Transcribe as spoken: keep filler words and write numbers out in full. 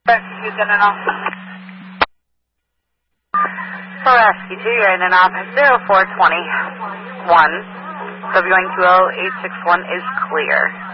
Rescue in an office. For Rescue two, you're in an office zero four two one. W N two zero eight six one is clear.